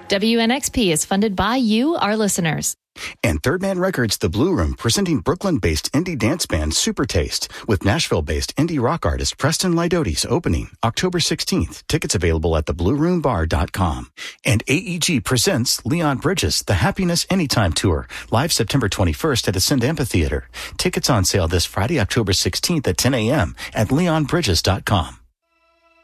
WNXP is funded by you, our listeners. And Third Man Records, The Blue Room, presenting Brooklyn-based indie dance band Super Taste with Nashville-based indie rock artist Preston Lidotes opening October 16th. Tickets available at theblueroombar.com. And AEG presents Leon Bridges, The Happiness Anytime Tour, live September 21st at Ascend Amphitheater. Tickets on sale this Friday, October 16th at 10 a.m. at leonbridges.com.